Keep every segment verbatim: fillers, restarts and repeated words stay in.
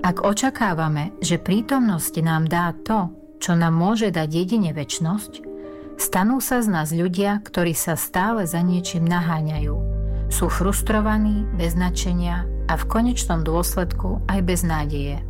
Ak očakávame, že prítomnosť nám dá to, čo nám môže dať jedine večnosť, stanú sa z nás ľudia, ktorí sa stále za niečím naháňajú. Sú frustrovaní, bez nadšenia a v konečnom dôsledku aj bez nádeje.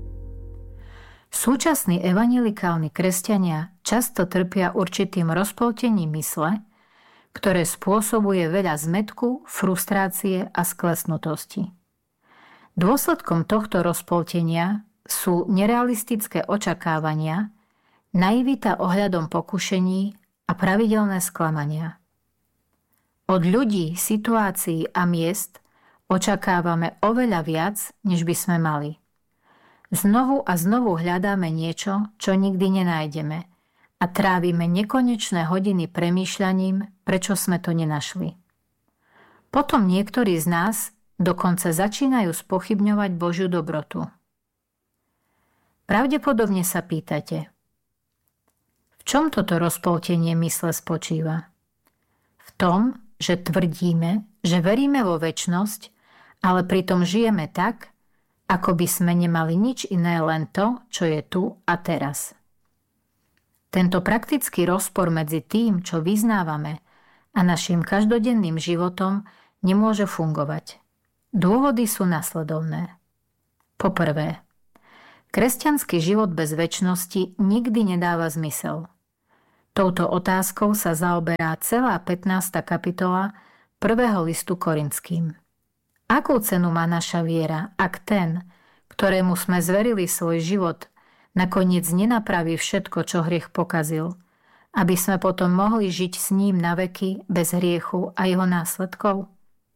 Súčasní evanjelikálni kresťania často trpia určitým rozpoltením mysle, ktoré spôsobuje veľa zmätku, frustrácie a sklesnutosti. Dôsledkom tohto rozpoltenia sú nerealistické očakávania, naivita ohľadom pokušení a pravidelné sklamania. Od ľudí, situácií a miest očakávame oveľa viac, než by sme mali. Znovu a znovu hľadáme niečo, čo nikdy nenájdeme a trávime nekonečné hodiny premýšľaním, prečo sme to nenašli. Potom niektorí z nás dokonca začínajú spochybňovať Božiu dobrotu. Pravdepodobne sa pýtate, v čom toto rozpoltenie mysle spočíva? V tom, že tvrdíme, že veríme vo večnosť, ale pritom žijeme tak, ako by sme nemali nič iné, len to, čo je tu a teraz. Tento praktický rozpor medzi tým, čo vyznávame, a našim každodenným životom nemôže fungovať. Dôvody sú nasledovné. Poprvé, kresťanský život bez večnosti nikdy nedáva zmysel. Touto otázkou sa zaoberá celá pätnásta kapitola prvého listu Korinským. Akú cenu má naša viera, ak ten, ktorému sme zverili svoj život, nakoniec nenapraví všetko, čo hriech pokazil, aby sme potom mohli žiť s ním na veky bez hriechu a jeho následkov?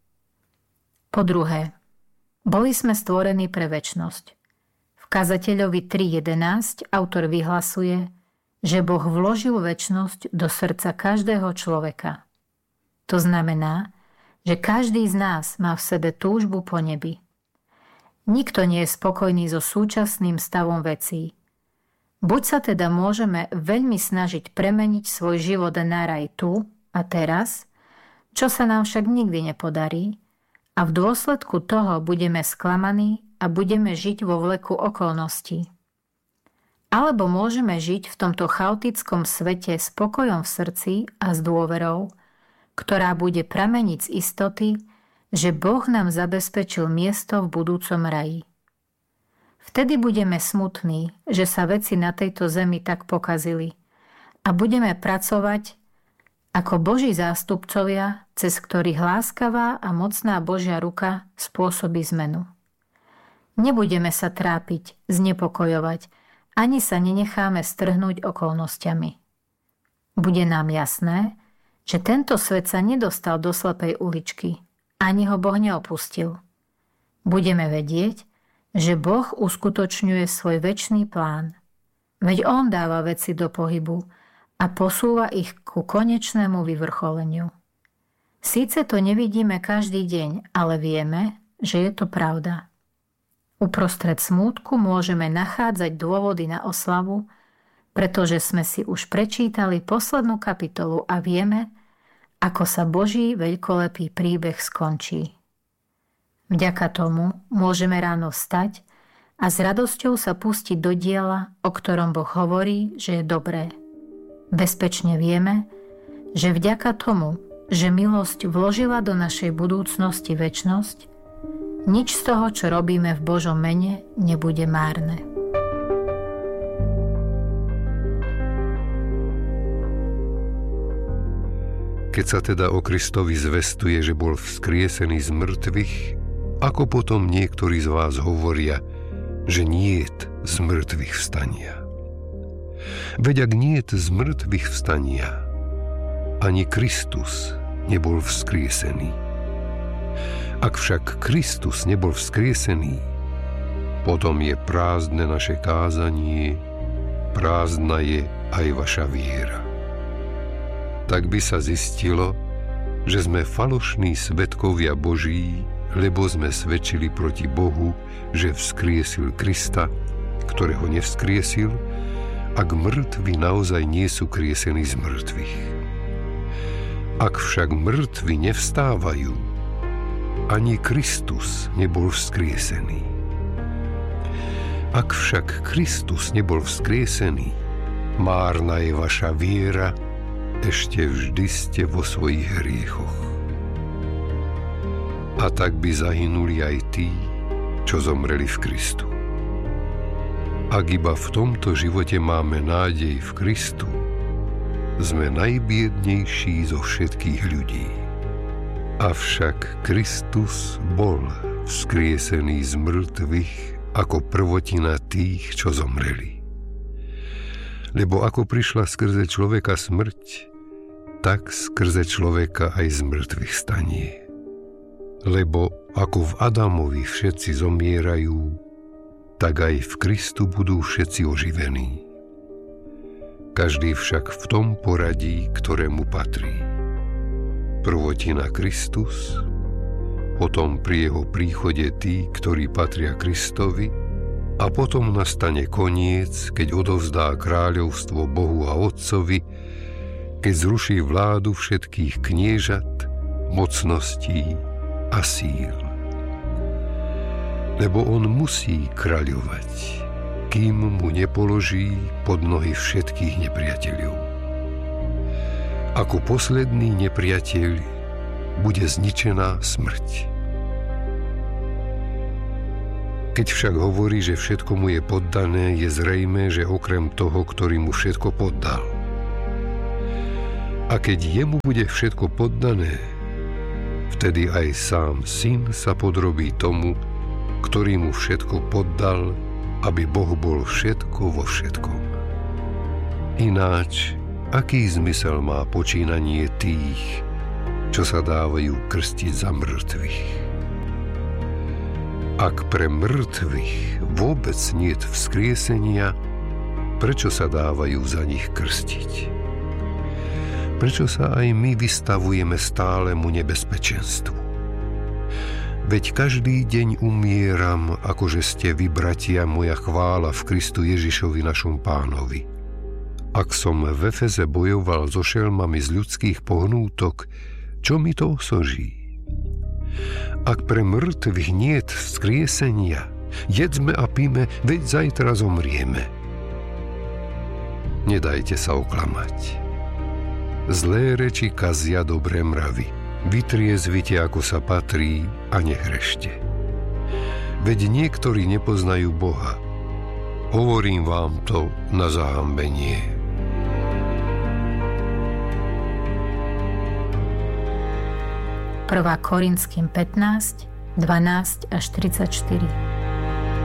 Po druhé, boli sme stvorení pre večnosť. V kazateľovi tri jedenásť autor vyhlasuje, že Boh vložil večnosť do srdca každého človeka. To znamená, že každý z nás má v sebe túžbu po nebi. Nikto nie je spokojný so súčasným stavom vecí. Buď sa teda môžeme veľmi snažiť premeniť svoj život na raj tu a teraz, čo sa nám však nikdy nepodarí, a v dôsledku toho budeme sklamaní a budeme žiť vo vleku okolností. Alebo môžeme žiť v tomto chaotickom svete s pokojom v srdci a s dôverou, ktorá bude prameniť z istoty, že Boh nám zabezpečil miesto v budúcom raji. Vtedy budeme smutní, že sa veci na tejto zemi tak pokazili a budeme pracovať ako Boží zástupcovia, cez ktorých láskavá a mocná Božia ruka spôsobí zmenu. Nebudeme sa trápiť, znepokojovať, ani sa nenecháme strhnúť okolnostiami. Bude nám jasné, že tento svet sa nedostal do slepej uličky, ani ho Boh neopustil. Budeme vedieť, že Boh uskutočňuje svoj večný plán. Veď On dáva veci do pohybu a posúva ich ku konečnému vyvrcholeniu. Síce to nevidíme každý deň, ale vieme, že je to pravda. Uprostred smútku môžeme nachádzať dôvody na oslavu, pretože sme si už prečítali poslednú kapitolu a vieme, ako sa Boží veľkolepý príbeh skončí. Vďaka tomu môžeme ráno vstať a s radosťou sa pustiť do diela, o ktorom Boh hovorí, že je dobré. Bezpečne vieme, že vďaka tomu, že milosť vložila do našej budúcnosti večnosť, nič z toho, čo robíme v Božom mene, nebude márne. Keď sa teda o Kristovi zvestuje, že bol vzkriesený z mŕtvych, ako potom niektorí z vás hovoria, že niet z mŕtvych vstania. Veď ak niet z mŕtvych vstania, ani Kristus nebol vzkriesený. Ak však Kristus nebol vzkriesený, potom je prázdne naše kázanie, prázdna je aj vaša viera. Tak by sa zistilo, že sme falošní svedkovia Boží, lebo sme svedčili proti Bohu, že vzkriesil Krista, ktorého nevzkriesil, ak mŕtvi naozaj nie sú kriesení z mŕtvych. Ak však mŕtvi nevstávajú, ani Kristus nebol vzkriesený. Ak však Kristus nebol vzkriesený, márna je vaša viera, ešte vždy ste vo svojich hriechoch. A tak by zahynuli aj tí, čo zomreli v Kristu. Ak iba v tomto živote máme nádej v Kristu, sme najbiednejší zo všetkých ľudí. Avšak Kristus bol vzkriesený z mŕtvych ako prvotina tých, čo zomreli. Lebo ako prišla skrze človeka smrť, tak skrze človeka aj z mŕtvych stanie. Lebo ako v Adamovi všetci zomierajú, tak aj v Kristu budú všetci oživení. Každý však v tom poradí, ktorému patrí. Prvotina Kristus, potom pri jeho príchode tí, ktorí patria Kristovi, a potom nastane koniec, keď odovzdá kráľovstvo Bohu a Otcovi, keď zruší vládu všetkých kniežat, mocností a síl. Lebo on musí kráľovať, kým mu nepoloží pod nohy všetkých nepriateľov. Ako posledný nepriateľ bude zničená smrť. Keď však hovorí, že všetko mu je poddané, je zrejmé, že okrem toho, ktorý mu všetko poddal. A keď jemu bude všetko poddané, vtedy aj sám syn sa podrobí tomu, ktorý mu všetko poddal, aby Boh bol všetko vo všetkom. Ináč, aký zmysel má počínanie tých, čo sa dávajú krstiť za mŕtvych? Ak pre mŕtvych vôbec niet vzkriesenia, prečo sa dávajú za nich krstiť? Prečo sa aj my vystavujeme stálemu nebezpečenstvu? Veď každý deň umieram, akože ste vy, bratia, moja chvála v Kristu Ježišovi našom Pánovi. Ak som v Efeze bojoval so šelmami z ľudských pohnútok, čo mi to osoží? Ak pre mŕtvych niet vzkriesenia, jedzme a píme, veď zajtra zomrieme. Nedajte sa oklamať. Zlé reči kazia dobré mravy. Vytriezvite, ako sa patrí, a nehrešte. Veď niektorí nepoznajú Boha. Hovorím vám to na zahambenie. prvá Korinským pätnásť, dvanásť až tridsaťštyri.